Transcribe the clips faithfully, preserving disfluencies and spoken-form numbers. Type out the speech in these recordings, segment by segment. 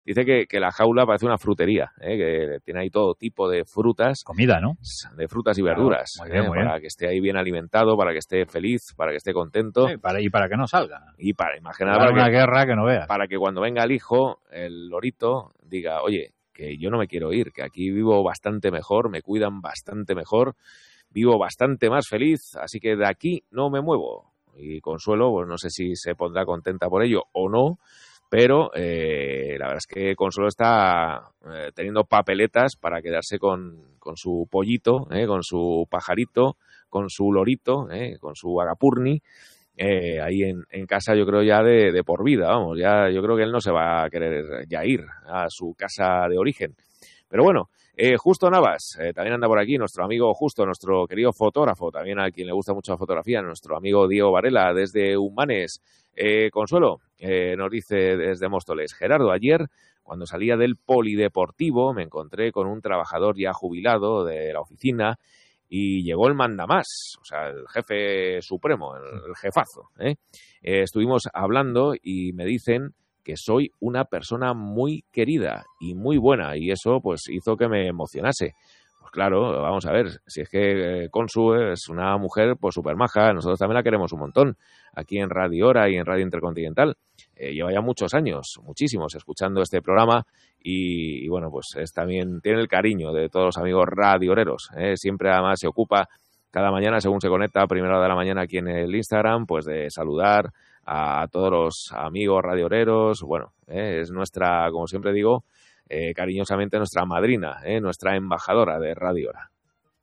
Dice que, que la jaula parece una frutería, ¿eh? Que tiene ahí todo tipo de frutas. Comida, ¿no? De frutas y verduras, claro, muy bien, ¿eh? muy Para bien. que esté ahí bien alimentado, para que esté feliz, para que esté contento. Sí, para, y para que no salga. Y para, imaginar, para, para una que, guerra que no veas. Para que cuando venga el hijo, el lorito, diga, oye, que yo no me quiero ir, que aquí vivo bastante mejor, me cuidan bastante mejor, vivo bastante más feliz, así que de aquí no me muevo. Y Consuelo, pues no sé si se pondrá contenta por ello o no, pero eh, la verdad es que Consuelo está eh, teniendo papeletas para quedarse con, con su pollito, eh, con su pajarito, con su lorito, eh, con su agapurni, eh, ahí en, en casa, yo creo ya de, de por vida, vamos, ya yo creo que él no se va a querer ya ir a su casa de origen. Pero bueno, eh, Justo Navas, eh, también anda por aquí, nuestro amigo Justo, nuestro querido fotógrafo, también a quien le gusta mucho la fotografía, nuestro amigo Diego Varela, desde Humanes. Eh, Consuelo, eh, nos dice desde Móstoles, Gerardo, ayer, cuando salía del polideportivo, me encontré con un trabajador ya jubilado de la oficina y llegó el mandamás, o sea, el jefe supremo, el, el jefazo, ¿eh? Eh, estuvimos hablando y me dicen que soy una persona muy querida y muy buena, y eso pues hizo que me emocionase. Pues claro, vamos a ver, si es que eh, Consu es una mujer pues súper maja, nosotros también la queremos un montón, aquí en Radio Hora y en Radio Intercontinental. Eh, lleva ya muchos años, muchísimos, escuchando este programa y, y bueno, pues es, también tiene el cariño de todos los amigos radioreros, ¿eh? Siempre además se ocupa cada mañana, según se conecta a primera hora de la mañana aquí en el Instagram, pues de saludar a todos los amigos radioreros. Bueno, eh, es nuestra, como siempre digo, eh, cariñosamente nuestra madrina, eh, nuestra embajadora de Radio Hora.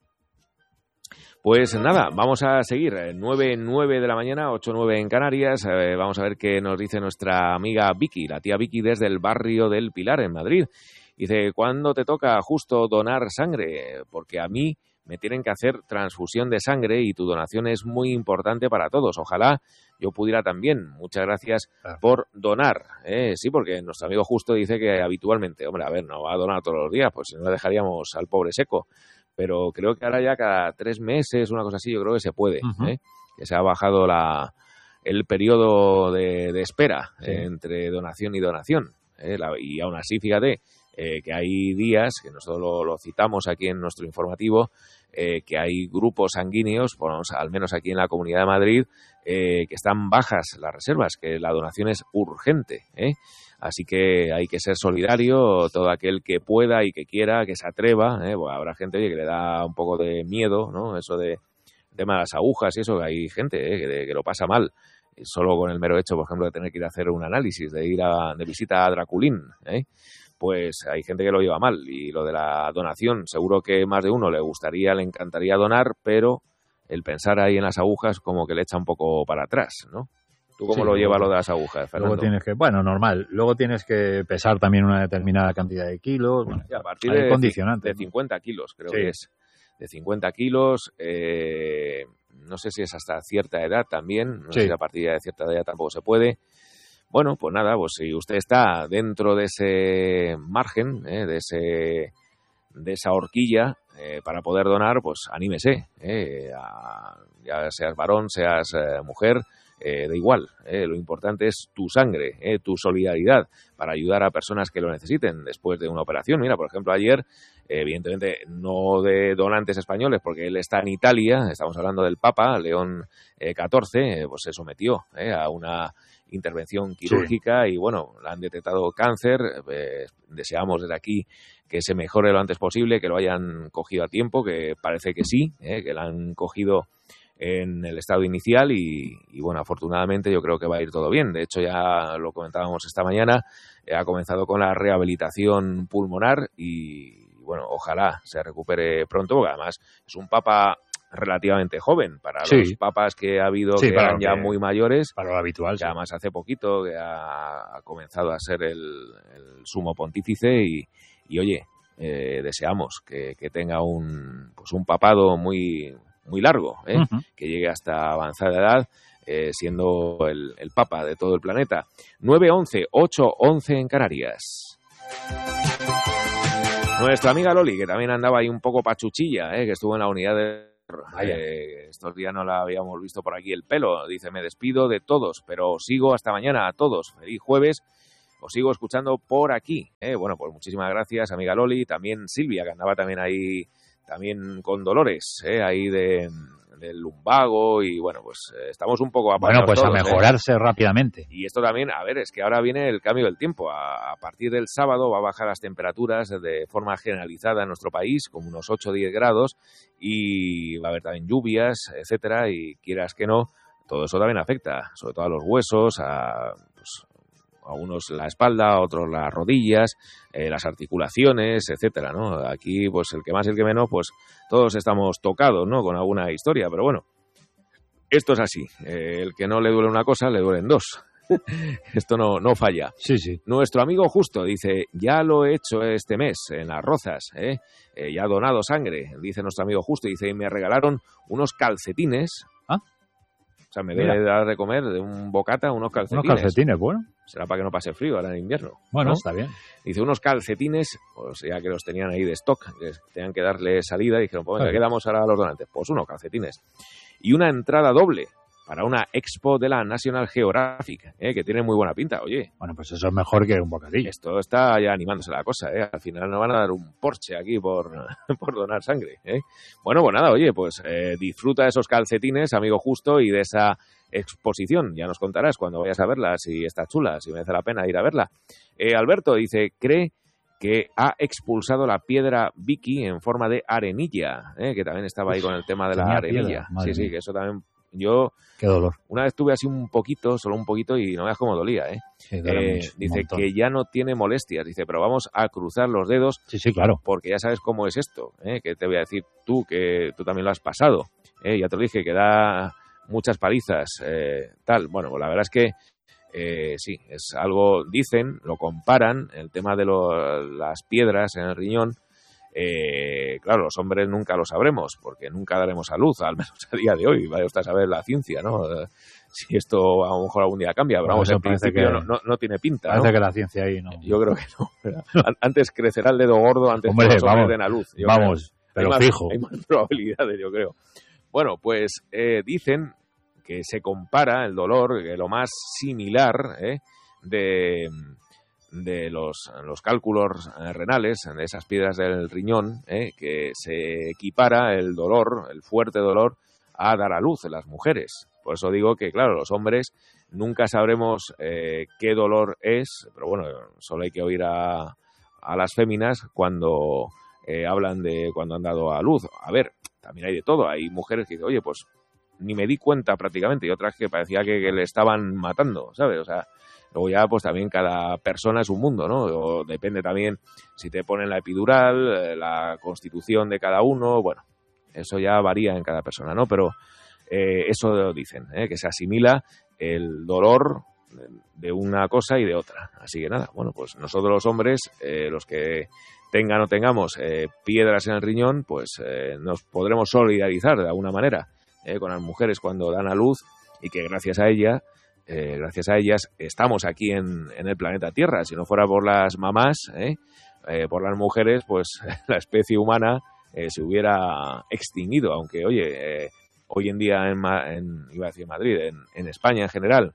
Pues nada, vamos a seguir, nueve nueve de la mañana, ocho nueve en Canarias. Eh, vamos a ver qué nos dice nuestra amiga Vicky, la tía Vicky desde el barrio del Pilar, en Madrid. Dice, ¿cuándo te toca justo donar sangre? Porque a mí me tienen que hacer transfusión de sangre y tu donación es muy importante para todos. Ojalá yo pudiera también. Muchas gracias claro. por donar. ¿eh? Sí, porque nuestro amigo Justo dice que habitualmente, hombre, a ver, no va a donar todos los días, pues si no le dejaríamos al pobre seco. Pero creo que ahora ya cada tres meses, una cosa así, yo creo que se puede. Uh-huh. ¿eh? Que se ha bajado la, el periodo de, de espera sí. eh, entre donación y donación. ¿eh? La, y aún así, fíjate, eh, que hay días, que nosotros lo, lo citamos aquí en nuestro informativo, eh, que hay grupos sanguíneos, por, al menos aquí en la Comunidad de Madrid, eh, que están bajas las reservas, que la donación es urgente, ¿eh? Así que hay que ser solidario, todo aquel que pueda y que quiera, que se atreva, ¿eh? Bueno, habrá gente oye, que le da un poco de miedo, ¿no? Eso de tema de las agujas y eso, que hay gente ¿eh? que, que lo pasa mal, solo con el mero hecho, por ejemplo, de tener que ir a hacer un análisis, de ir a, de visita a Draculín, ¿eh? Pues hay gente que lo lleva mal. Y lo de la donación, seguro que más de uno le gustaría, le encantaría donar, pero el pensar ahí en las agujas como que le echa un poco para atrás, ¿no? ¿Tú cómo sí, lo llevas lo de las agujas, Fernando? Luego tienes que, bueno, normal. Luego tienes que pesar también una determinada cantidad de kilos. Bueno, sí, a partir de, condicionantes, de cincuenta kilos, creo sí. que es. De cincuenta kilos, eh, no sé si es hasta cierta edad también, no sí. sé si a partir de cierta edad tampoco se puede. Bueno, pues nada, pues si usted está dentro de ese margen, eh, de ese de esa horquilla eh, para poder donar, pues anímese, eh, a, ya seas varón, seas eh, mujer, eh, da igual, eh, lo importante es tu sangre, eh, tu solidaridad para ayudar a personas que lo necesiten después de una operación. Mira, por ejemplo, ayer, eh, evidentemente no de donantes españoles, porque él está en Italia, estamos hablando del Papa, León eh, catorce, eh, pues se sometió eh, a una intervención quirúrgica sí. y bueno, le han detectado cáncer, eh, deseamos desde aquí que se mejore lo antes posible, que lo hayan cogido a tiempo, que parece que sí, eh, que lo han cogido en el estado inicial y, y bueno, afortunadamente yo creo que va a ir todo bien. De hecho, ya lo comentábamos esta mañana, eh, ha comenzado con la rehabilitación pulmonar y bueno, ojalá se recupere pronto, porque además es un papa relativamente joven para sí. los papas que ha habido sí, que eran ya que, muy mayores, para lo habitual, que sí. además hace poquito que ha, ha comenzado a ser el, el sumo pontífice y, y oye, eh, deseamos que, que tenga un pues un papado muy muy largo, ¿eh? uh-huh. que llegue hasta avanzada edad, eh, siendo el, el papa de todo el planeta. nueve once, ocho once en Canarias. Nuestra amiga Loli, que también andaba ahí un poco pachuchilla, ¿eh? que estuvo en la unidad de Eh, estos días no la habíamos visto por aquí el pelo. Dice, me despido de todos, pero sigo hasta mañana a todos. Feliz jueves. os sigo escuchando por aquí. ¿eh? Bueno, pues muchísimas gracias, amiga Loli. También Silvia, que andaba también ahí, también con dolores, ¿eh? ahí de... del lumbago y bueno, pues eh, estamos un poco bueno, pues todos, a mejorarse ¿eh? rápidamente. Y esto también, a ver, es que ahora viene el cambio del tiempo. A, a partir del sábado va a bajar las temperaturas de forma generalizada en nuestro país, como unos ocho o diez grados, y va a haber también lluvias, etcétera, y quieras que no, todo eso también afecta, sobre todo a los huesos, a, pues, a unos la espalda, a otros las rodillas, eh, las articulaciones, etcétera, ¿no? Aquí, pues el que más y el que menos, pues todos estamos tocados, ¿no? Con alguna historia, pero bueno, esto es así. Eh, el que no le duele una cosa, le duelen dos. Esto no, no falla. Sí, sí. Nuestro amigo Justo dice, ya lo he hecho este mes en Las Rozas, ¿eh? Eh, ya ha donado sangre, dice nuestro amigo Justo, dice, y me regalaron unos calcetines. ¿Ah? O sea, me debe dar de comer de un bocata unos calcetines. Unos calcetines, bueno. Será para que no pase frío ahora en invierno. Bueno, ¿no? está bien. Dice, unos calcetines, pues ya que los tenían ahí de stock, que tenían que darle salida, dijeron, pues venga, ¿qué damos ahora a los donantes? Pues unos calcetines. Y una entrada doble para una expo de la National Geographic, ¿eh? Que tiene muy buena pinta, oye. Bueno, pues eso es mejor que un bocadillo. Esto está ya animándose la cosa, ¿eh? Al final nos van a dar un Porsche aquí por, por donar sangre, ¿eh? Bueno, pues nada, oye, pues eh, disfruta de esos calcetines, amigo Justo, y de esa exposición. Ya nos contarás cuando vayas a verla si está chula, si merece la pena ir a verla. Eh, Alberto dice, cree que ha expulsado la piedra Vicky en forma de arenilla, ¿eh? Que también estaba ahí con el tema de la arenilla. Piedra, sí, sí, que eso también... Yo Qué dolor. Una vez tuve así un poquito, solo un poquito, y no veas cómo dolía, ¿eh? Sí, eh mucho, dice que ya no tiene molestias. Dice, pero vamos a cruzar los dedos. Sí, sí, claro. Porque ya sabes cómo es esto, ¿eh? Que te voy a decir tú, que tú también lo has pasado, ¿eh? Ya te lo dije, que da muchas palizas, eh, tal. Bueno, pues la verdad es que eh, sí, es algo, dicen, lo comparan, el tema de lo, las piedras en el riñón. Eh, claro, los hombres nunca lo sabremos, porque nunca daremos a luz, al menos a día de hoy. Vaya usted a saber la ciencia, ¿no? Eh, si esto a lo mejor algún día cambia, pero vamos, en principio no, no, no tiene pinta, Parece ¿no? que la ciencia ahí no... Yo creo que no. Antes crecerá el dedo gordo antes Hombre, que los hombres vamos, den a luz. Yo vamos, creo. pero hay más, fijo. Hay más probabilidades, yo creo. Bueno, pues eh, dicen que se compara el dolor, que lo más similar, ¿eh? de... de los, los cálculos renales, de esas piedras del riñón, ¿eh? Que se equipara el dolor, el fuerte dolor, a dar a luz en las mujeres. Por eso digo que, claro, los hombres nunca sabremos eh, qué dolor es, pero bueno, solo hay que oír a, a las féminas cuando eh, hablan de cuando han dado a luz. A ver, también hay de todo. Hay mujeres que dicen, oye, pues ni me di cuenta prácticamente, y otras que parecía que, que le estaban matando, ¿sabes? O sea, luego ya, pues también cada persona es un mundo, ¿no? O depende también si te ponen la epidural, la constitución de cada uno, bueno, eso ya varía en cada persona, ¿no? Pero eh, eso dicen, ¿eh? Que se asimila el dolor de una cosa y de otra. Así que nada, bueno, pues nosotros los hombres, eh, los que tengan o tengamos eh, piedras en el riñón, pues eh, nos podremos solidarizar de alguna manera eh, con las mujeres cuando dan a luz, y que gracias a ella Eh, gracias a ellas estamos aquí en, en el planeta Tierra. Si no fuera por las mamás, ¿eh? Eh, por las mujeres, pues la especie humana eh, se hubiera extinguido. Aunque, oye, eh, hoy en día en, en, iba a decir Madrid, en, en España en general,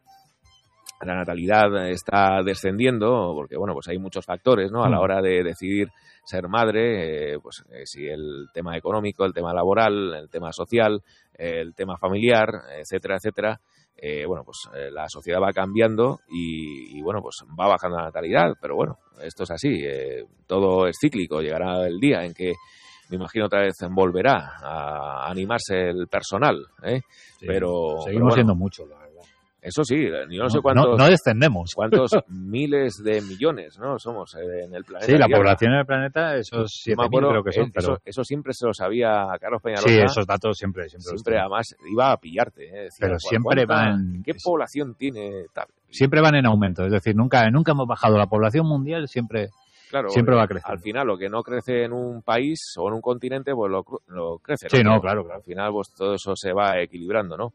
la natalidad está descendiendo, porque bueno, pues hay muchos factores, ¿no? A la hora de decidir ser madre, eh, pues eh, si el tema económico, el tema laboral, el tema social, eh, el tema familiar, etcétera, etcétera. Eh, bueno, pues eh, la sociedad va cambiando y, y, bueno, pues va bajando la natalidad, pero bueno, esto es así, eh, todo es cíclico, llegará el día en que, me imagino, otra vez volverá a animarse el personal, ¿eh? Sí, pero seguimos pero bueno, siendo muchos, la verdad. Eso sí, yo no, no sé No, cuántos... no descendemos. ¿Cuántos miles de millones, no? Somos en el planeta Sí, la Tierra. Población del planeta, esos siete mil no creo que son. Eso, pero... eso siempre se lo sabía Carlos Peñalosa. Sí, esos datos siempre. Siempre, siempre además, iba a pillarte. ¿eh? Decía, pero siempre van... ¿Qué población tiene tal? Siempre van en aumento, es decir, nunca, nunca hemos bajado. La población mundial siempre... Claro, siempre va a crecer. Al final, lo que no crece en un país o en un continente, pues lo, lo crece, ¿no? Sí, no, claro, claro. Al final, pues todo eso se va equilibrando, ¿no?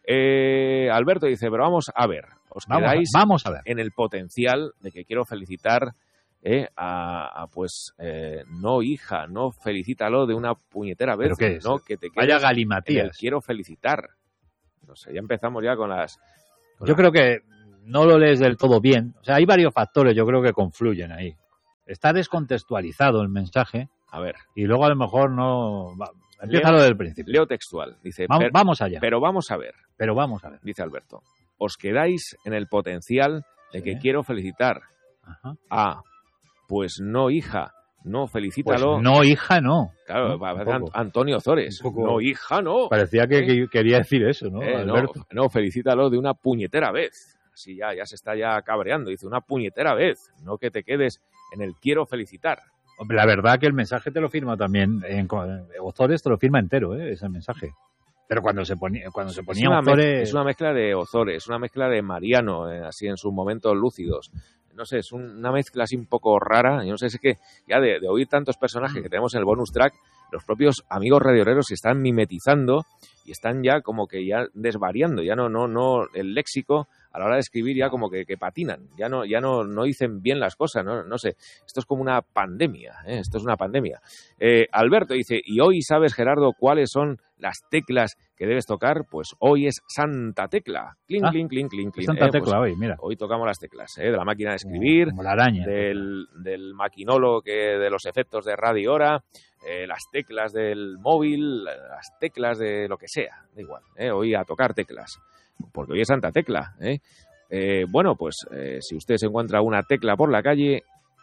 Eh, Alberto dice, pero vamos a ver, os vamos quedáis a, vamos a ver. en el potencial de que quiero felicitar eh, a, a, pues, eh, no hija, no felicítalo de una puñetera vez. ¿Pero qué es? No, que te Vaya galimatías. Quiero felicitar. No sé, ya empezamos ya con las... Con Yo las... creo que no lo lees del todo bien. O sea, hay varios factores, yo creo que confluyen ahí. Está descontextualizado el mensaje. A ver. Y luego a lo mejor no... Va, empieza lo del principio. Leo textual. Dice, vamos, vamos allá. Pero vamos a ver. Pero vamos a ver. Dice Alberto. Os quedáis en el potencial de sí. que quiero felicitar. Ajá. Ah, pues no, hija. No, felicítalo. Pues no, hija, no. Claro, ¿no? Antonio Ozores. No, hija, no. Parecía que, que quería decir eso, ¿no? Eh, Alberto. No, no, felicítalo de una puñetera vez. Así ya, ya se está ya cabreando. Dice, una puñetera vez. No que te quedes en el quiero felicitar. Hombre, la verdad que el mensaje te lo firma también. En, Ozores te lo firma entero, ¿eh? Ese mensaje. Pero cuando se ponía, cuando se ponía es una Ozores... Mezcla, es una mezcla de Ozores, es una mezcla de Mariano, eh, así en sus momentos lúcidos. No sé, es un, una mezcla así un poco rara. Yo no sé, es que ya de, de oír tantos personajes que tenemos en el bonus track, los propios amigos radioreros se están mimetizando y están ya como que ya desvariando. Ya no, no, no, el léxico a la hora de escribir ya como que, que patinan. Ya no, ya no, no dicen bien las cosas, no, no sé. Esto es como una pandemia, ¿eh? Esto es una pandemia. Eh, Alberto dice, ¿y hoy sabes, Gerardo, cuáles son las teclas que debes tocar? Pues hoy es Santa Tecla. Clink, ah, clink, clink, clink, clink. Santa eh, Tecla pues hoy, mira. Hoy tocamos las teclas, ¿eh? De la máquina de escribir, como la araña, del, del maquinolo que de los efectos de Radio Hora, eh, las teclas del móvil, las teclas de lo que sea, da igual, ¿eh? Hoy a tocar teclas, porque hoy es Santa Tecla, ¿eh? Eh, bueno, pues eh, si usted se encuentra una tecla por la calle,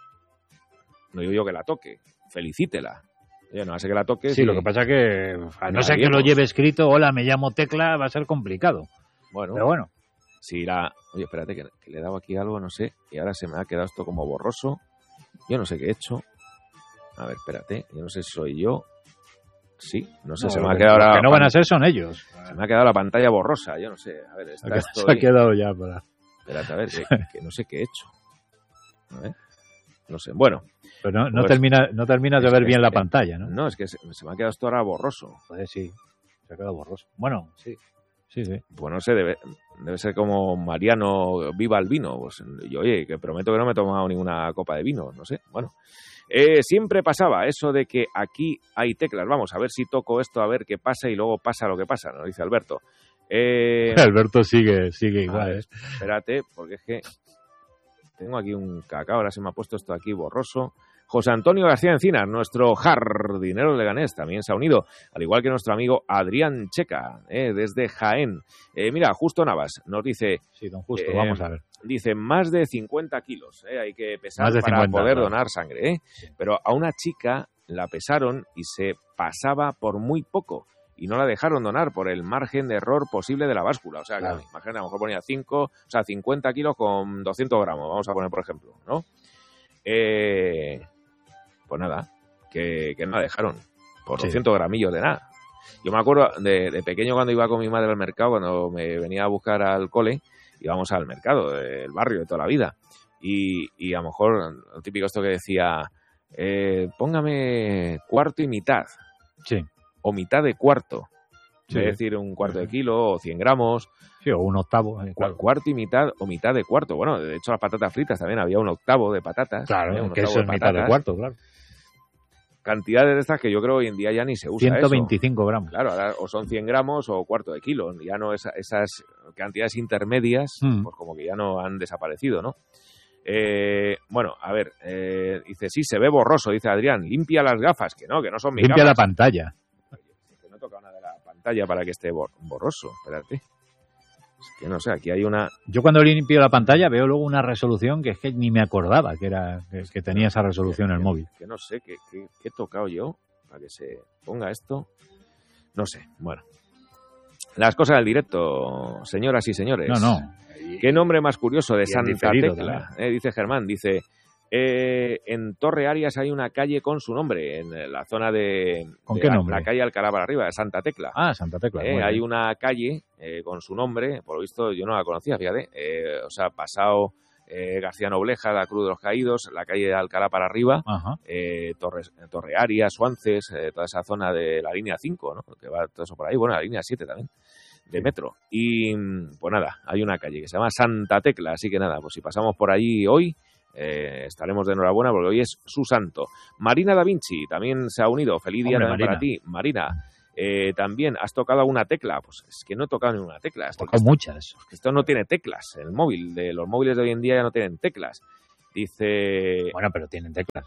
no digo yo que la toque, felicítela. Oye, no hace que la toque. Sí, si lo que pasa es que a no ser que lo lleve escrito, hola, me llamo Tecla, va a ser complicado. Bueno, pero bueno. Si la... Oye, espérate, que, que le he dado aquí algo, no sé, y ahora se me ha quedado esto como borroso. Yo no sé qué he hecho. A ver, espérate, yo no sé si soy yo. Sí, no sé, no, se me ha quedado ahora... Los que no van a ser son ellos. Se me ha quedado la pantalla borrosa, yo no sé. A ver, está esto se ha quedado ya para... Espérate, a ver, que, que no sé qué he hecho. A ver, no sé, bueno. Pero no, no, pues, termina, no terminas de ver que, bien la que, pantalla, ¿no? No, es que se, se me ha quedado esto ahora borroso. Pues sí, se ha quedado borroso. Bueno, sí, sí, sí. Pues no sé, debe, debe ser como Mariano viva el vino. Pues yo, oye, que prometo que no me he tomado ninguna copa de vino, no sé, bueno. Eh, siempre pasaba eso de que aquí hay teclas. Vamos a ver si toco esto, a ver qué pasa y luego pasa lo que pasa, nos dice Alberto. Eh, Alberto sigue, sigue igual. Ver, ¿eh? Espérate, porque es que tengo aquí un cacao, ahora se me ha puesto esto aquí borroso. José Antonio García Encinas, nuestro jardinero leganés, también se ha unido, al igual que nuestro amigo Adrián Checa, eh, desde Jaén. Eh, mira, Justo Navas nos dice... Sí, don Justo, eh, vamos a ver. Dice, más de cincuenta kilos, eh, hay que pesar para cincuenta, poder claro. donar sangre. Eh. Sí. Pero a una chica la pesaron y se pasaba por muy poco y no la dejaron donar por el margen de error posible de la báscula. O sea, claro. que, imagínate, a lo mejor ponía cinco, o sea, cincuenta kilos con doscientos gramos, vamos a poner por ejemplo, ¿no? Eh... Pues nada, que, que no la dejaron por sí. doscientos gramillos de nada. Yo me acuerdo de, de pequeño cuando iba con mi madre al mercado, cuando me venía a buscar al cole, íbamos al mercado del barrio de toda la vida. Y, y a lo mejor, lo típico esto que decía, eh, póngame cuarto y mitad. Sí. O mitad de cuarto. Sí. Es decir, un cuarto de kilo o cien gramos. Sí, o un octavo. Eh, claro. Cuarto y mitad o mitad de cuarto. Bueno, de hecho, las patatas fritas también había un octavo de patatas. Claro, que eso es mitad de cuarto, claro. Cantidades de estas que yo creo hoy en día ya ni se usa ciento veinticinco eso. Gramos. Claro, ahora o son cien gramos o cuarto de kilo. Ya no es, esas cantidades intermedias, mm. pues como que ya no han desaparecido, ¿no? Eh, bueno, a ver, eh, dice, sí, se ve borroso, dice Adrián. Limpia las gafas, que no, que no son mis Limpia gafas. la pantalla. Que no toca nada de la pantalla para que esté borroso. Espérate. Es que no sé, aquí hay una... Yo cuando limpio la pantalla veo luego una resolución que es que ni me acordaba que era que, que tenía esa resolución en el móvil. Que no sé, ¿qué que, que he tocado yo para que se ponga esto? No sé, bueno. Las cosas del directo, señoras y señores. No, no. ¿Qué nombre más curioso de Santa Tecla? Eh, dice Germán, dice... Eh, en Torre Arias hay una calle con su nombre, en la zona de, ¿Con de qué la, nombre? la calle Alcalá para arriba, de Santa Tecla. Ah, Santa Tecla. Eh, hay una calle eh, con su nombre, por lo visto yo no la conocía, fíjate. Eh, o sea, pasado eh, García Nobleja, la Cruz de los Caídos, la calle de Alcalá para arriba, eh, Torre, Torre Arias, Suances, eh, toda esa zona de la línea cinco, ¿no? Que va todo eso por ahí, bueno, la línea siete también, de metro. Y pues nada, hay una calle que se llama Santa Tecla, así que nada, pues si pasamos por allí hoy... Eh, estaremos de enhorabuena porque hoy es su santo. Marina Da Vinci también se ha unido. Feliz día Hombre, para ti, Marina. Eh, también, ¿has tocado alguna tecla? Pues es que no he tocado ninguna tecla. He tocado muchas. Esto no tiene teclas, el móvil. De los móviles de hoy en día ya no tienen teclas. Dice... Bueno, pero tienen teclas.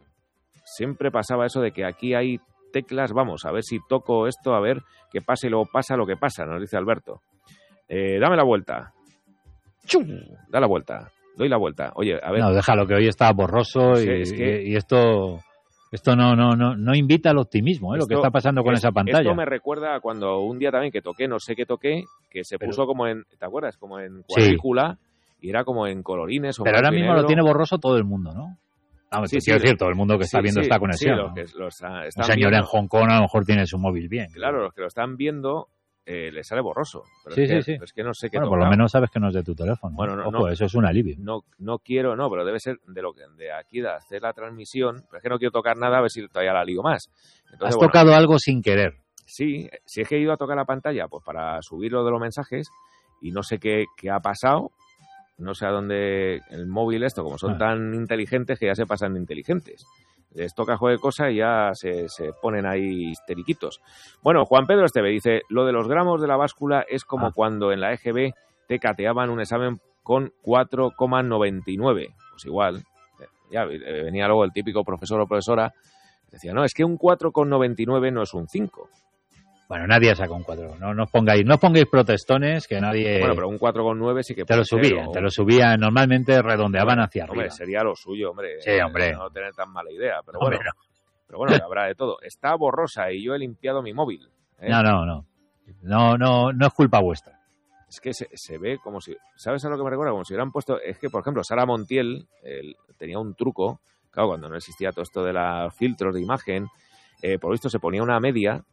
Siempre pasaba eso de que aquí hay teclas, vamos, a ver si toco esto, a ver qué pasa y luego pasa lo que pasa, nos dice Alberto. Eh, dame la vuelta. ¡Chum! Da la vuelta. Doy la vuelta. Oye, a ver. No, déjalo, que hoy está borroso sí, y, es que... y, y esto... Esto no no no no invita al optimismo, ¿eh? Esto, lo que está pasando con es, esa pantalla. Esto me recuerda a cuando un día también que toqué, no sé qué toqué, que se pero, puso como en, ¿te acuerdas? Como en cuadrícula sí. Y era como en colorines. O pero ahora mismo negro. Lo tiene borroso todo el mundo, ¿no? No, sí, te sí, quiero decir, todo el mundo que está sí, viendo sí, esta conexión. Sí, ¿no? que los, uh, un señor viendo. En Hong Kong a lo mejor tiene su móvil bien. Claro, creo. Los que lo están viendo eh, le sale borroso. Pero sí, es que, sí, sí. Es que no sé qué bueno, tocar. por lo menos sabes que no es de tu teléfono. Bueno, no, Ojo, no, eso es un alivio. No, no quiero, no, pero debe ser de lo que de aquí de hacer la transmisión. Pero es que no quiero tocar nada, a ver si todavía la lío más. Entonces, Has bueno, tocado algo sin querer. Sí, si es que he ido a tocar la pantalla, pues para subir lo de los mensajes y no sé qué, qué ha pasado. No sé a dónde el móvil esto, como son ah. tan inteligentes que ya se pasan de inteligentes. Les toca jugar cosas y ya se, se ponen ahí histeriquitos. Bueno, Juan Pedro Esteve dice, lo de los gramos de la báscula es como ah. cuando en la E G B te cateaban un examen con cuatro coma noventa y nueve. Pues igual, ya venía luego el típico profesor o profesora, decía, no, es que un cuatro coma noventa y nueve no es un cinco. Bueno, nadie saca un cuatro. No, no os pongáis, no os pongáis protestones, que nadie... Bueno, pero un cuatro coma nueve sí que te lo subían, o... te lo subían. Normalmente redondeaban hombre, hacia arriba. Hombre, sería lo suyo, hombre. Sí, hombre. No tener tan mala idea, pero hombre, bueno. No. Pero bueno, habrá de todo. Está borrosa y yo he limpiado mi móvil. ¿eh? No, no, no. No, no, no es culpa vuestra. Es que se, se ve como si... ¿Sabes a lo que me recuerda? Como si hubieran puesto... Es que, por ejemplo, Sara Montiel el, tenía un truco. Claro, cuando no existía todo esto de los filtros de imagen, eh, por lo visto se ponía una media...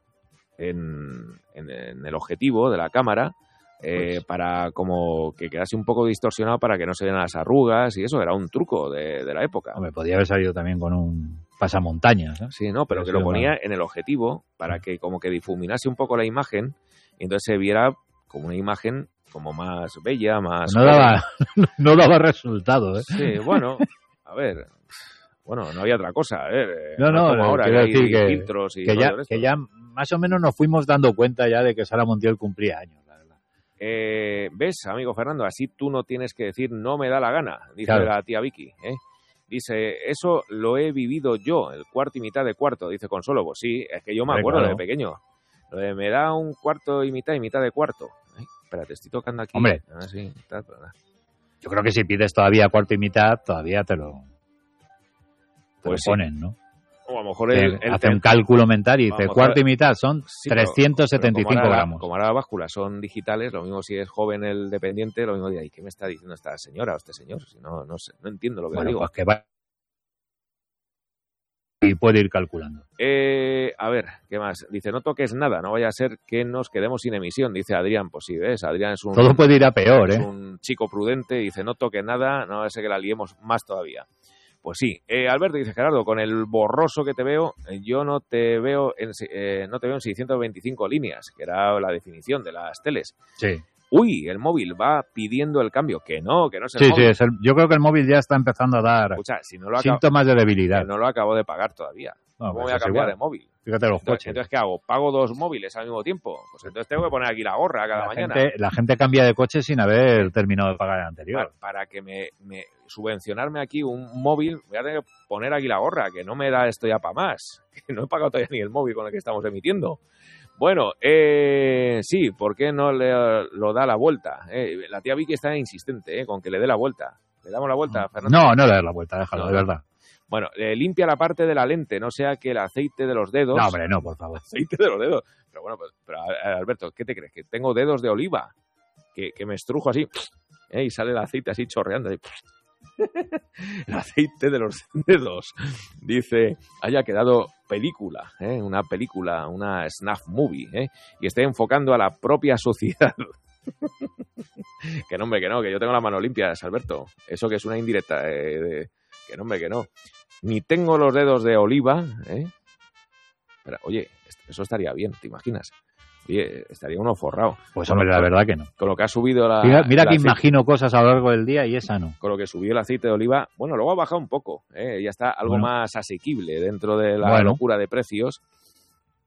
En, en, en el objetivo de la cámara eh, pues. para como que quedase un poco distorsionado para que no se vieran las arrugas y eso era un truco de, de la época. Hombre, podía haber salido también con un pasamontañas, ¿eh? Sí, no, pero, pero que lo ponía mal. En el objetivo para que como que difuminase un poco la imagen y entonces se viera como una imagen como más bella, más... No daba, no daba resultado, ¿eh? Sí, bueno, a ver... Bueno, no había otra cosa, ¿eh? No, no, como ahora, quiero que decir hay que, filtros y que, ya, que ya más o menos nos fuimos dando cuenta ya de que Sara Montiel cumplía años, la verdad. Eh, ¿Ves, amigo Fernando? Así tú no tienes que decir no me da la gana, dice claro. La tía Vicky, ¿eh? Dice, eso lo he vivido yo, el cuarto y mitad de cuarto, dice Consuelo. Pues sí, es que yo me acuerdo claro. de pequeño. Lo de me da un cuarto y mitad y mitad de cuarto. Ay, espérate, estoy tocando aquí. Hombre, ah, sí, está, yo creo que si pides todavía cuarto y mitad, todavía te lo... Te pues lo ponen, sí. ¿no? O a lo mejor el, el, hace el, un cálculo mental y dice mejor, cuarto y mitad son sí, trescientos setenta y cinco pero, pero como gramos. Ahora, como ahora las básculas son digitales, lo mismo si es joven el dependiente, lo mismo dirá, ¿y qué me está diciendo esta señora o este señor? Si no, no sé, no entiendo lo que bueno, digo. Pues que va y puede ir calculando. Eh, a ver, ¿qué más? Dice, no toques nada, no vaya a ser que nos quedemos sin emisión, dice Adrián. Pues sí, ¿ves? Adrián es un... Todo puede ir a peor, es ¿eh? Es un chico prudente, dice, no toque nada, no vaya a ser que la liemos más todavía. Pues sí. Eh, Alberto dice, Gerardo, con el borroso que te veo, yo no te veo en, eh, no te veo en seiscientas veinticinco líneas, que era la definición de las teles. Sí. Uy, el móvil va pidiendo el cambio. Que no, que no es el sí, móvil. Sí, es el, yo creo que el móvil ya está empezando a dar Escucha, si no lo síntomas acabo, de debilidad. Que no lo acabo de pagar todavía. No, ¿Cómo voy a cambiar igual. de móvil? Fíjate los entonces, coches. Entonces, ¿qué hago? ¿Pago dos móviles al mismo tiempo? Pues entonces tengo que poner aquí la gorra cada la mañana. Gente, la gente cambia de coche sin haber terminado de pagar el anterior. Para, para que me, me subvencionarme aquí un móvil, voy a tener que poner aquí la gorra, que no me da esto ya para más. Que no he pagado todavía ni el móvil con el que estamos emitiendo. Bueno, eh, sí, ¿por qué no le lo da la vuelta? Eh, la tía Vicky está insistente eh, con que le dé la vuelta. ¿Le damos la vuelta, Fernando? No, no le das la vuelta, déjalo, no, de verdad. Bueno, eh, limpia la parte de la lente, no sea que el aceite de los dedos... No, hombre, no, por favor. Aceite de los dedos. Pero bueno, pues, pero, Alberto, ¿qué te crees? ¿Que tengo dedos de oliva? Que, que me estrujo así eh, y sale el aceite así chorreando. Así. El aceite de los dedos. Dice, haya quedado película, ¿eh? Una película, una snuff movie, ¿eh? Y esté enfocando a la propia sociedad. Que no, hombre, que no, que yo tengo las manos limpias, Alberto. Eso que es una indirecta, eh, de... que no, hombre, que no. Ni tengo los dedos de oliva, ¿eh? Pero, oye, eso estaría bien, ¿te imaginas? Oye, estaría uno forrado. Pues hombre, la verdad que no. Con lo que ha subido la... Mira, mira que aceite, imagino cosas a lo largo del día y esa no. Con lo que subió el aceite de oliva, bueno, luego ha bajado un poco, ¿eh? Ya está algo bueno. más asequible dentro de la bueno. locura de precios.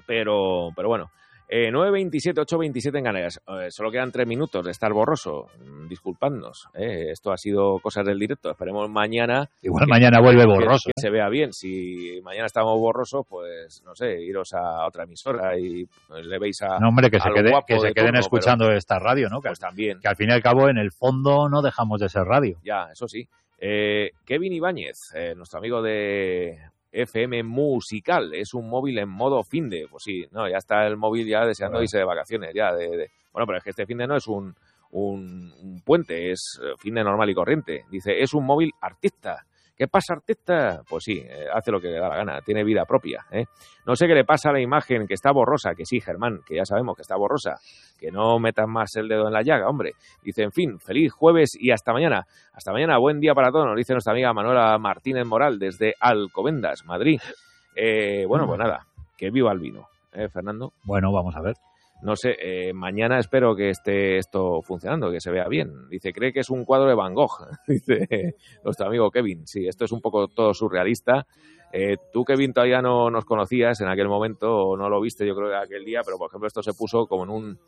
Pero, pero bueno. Eh, nueve veintisiete, ocho veintisiete en Canarias. Eh, solo quedan tres minutos de estar borroso. Mm, disculpadnos. Eh, esto ha sido cosas del directo. Esperemos mañana. Igual que, mañana vuelve borroso. Que, que se vea bien. Si mañana estamos borrosos, pues no sé, iros a otra emisora y le veis a. No, hombre, que se, quede, que se queden turno, escuchando pero, esta radio, ¿no? Que, pues también. Que al fin y al cabo, en el fondo, no dejamos de ser radio. Ya, eso sí. Eh, Kevin Ibáñez, eh, nuestro amigo de F M Musical, es un móvil en modo finde. Pues sí, no, ya está el móvil ya deseando bueno. irse de vacaciones. ya de, de... Bueno, pero es que este finde no es un, un, un puente, es finde normal y corriente. Dice, es un móvil artista. ¿Qué pasa, artista? Pues sí, eh, hace lo que le da la gana, tiene vida propia. ¿eh? No sé qué le pasa a la imagen, que está borrosa, que sí, Germán, que ya sabemos que está borrosa, que no metan más el dedo en la llaga, hombre. Dice, en fin, feliz jueves y hasta mañana. Hasta mañana, buen día para todos, nos dice nuestra amiga Manuela Martínez Moral desde Alcobendas, Madrid. Eh, bueno, pues nada, que viva el vino, ¿eh, Fernando? Bueno, vamos a ver. No sé, eh, mañana espero que esté esto funcionando, que se vea bien. Dice, cree que es un cuadro de Van Gogh, dice nuestro amigo Kevin. Sí, esto es un poco todo surrealista. Eh, tú, Kevin, todavía no nos conocías en aquel momento, o no lo viste, yo creo, aquel día, pero, por ejemplo, esto se puso como en un...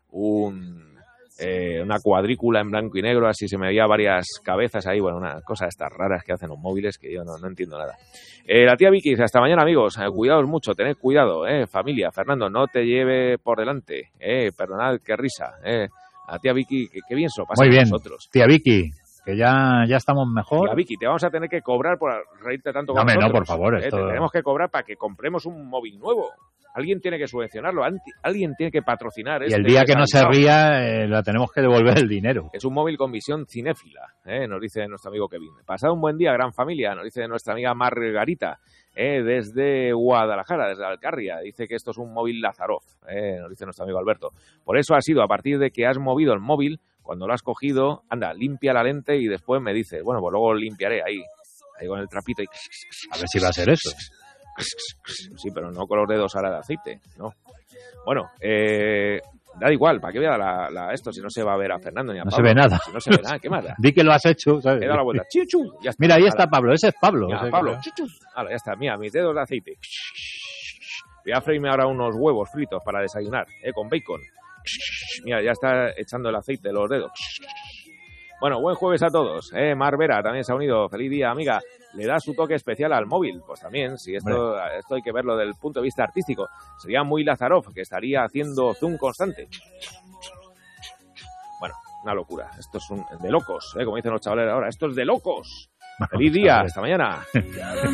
un eh, una cuadrícula en blanco y negro, así se me veía varias cabezas ahí, bueno, una cosa de estas raras que hacen los móviles que yo no, no entiendo nada. Eh, la tía Vicky dice, hasta mañana, amigos, eh, cuidaos mucho, tened cuidado, eh, familia. Fernando, no te lleve por delante, eh, perdonad, qué risa, eh. La tía Vicky, qué, qué bien se lo pasa Muy bien, a nosotros. Tía Vicky, que ya, ya estamos mejor. Tía Vicky, te vamos a tener que cobrar por reírte tanto con no, nosotros. No, por favor, eh, esto... Te tenemos que cobrar para que compremos un móvil nuevo. Alguien tiene que subvencionarlo, alguien tiene que patrocinar. Y este el día que no se ría, eh, la tenemos que devolver el dinero. Es un móvil con visión cinéfila, eh, nos dice nuestro amigo Kevin. Pasado un buen día, gran familia, nos dice nuestra amiga Margarita, eh, desde Guadalajara, desde Alcarria. Dice que esto es un móvil Lazarov, eh, nos dice nuestro amigo Alberto. Por eso ha sido a partir de que has movido el móvil, cuando lo has cogido, anda, limpia la lente y después me dices, bueno, pues luego limpiaré ahí, ahí con el trapito y... A ver si va a ser eso. Sí, pero no con los dedos ahora de aceite, ¿no? Bueno, eh, da igual, ¿para qué vea la, la, esto si no se va a ver a Fernando ni a no Pablo? No se ve nada. Si no se ve nada, ¿qué más da? Di que lo has hecho, ¿sabes? He dado la vuelta. Chichu, ya está. Mira, ahí ahora. está Pablo, ese es Pablo. Mira, ese Pablo, chichu. Ahora, ya está, mira, mis dedos de aceite. Voy a freírme ahora unos huevos fritos para desayunar, ¿eh? Con bacon. Mira, ya está echando el aceite de los dedos. Bueno, buen jueves a todos. Eh, Mar Vera también se ha unido. Feliz día, amiga. Le da su toque especial al móvil. Pues también, si esto, esto hay que verlo desde el punto de vista artístico. Sería muy Lazarov, que estaría haciendo zoom constante. Bueno, una locura. Esto es un, de locos, eh, como dicen los chavales ahora. Esto es de locos. Feliz día. Hasta mañana.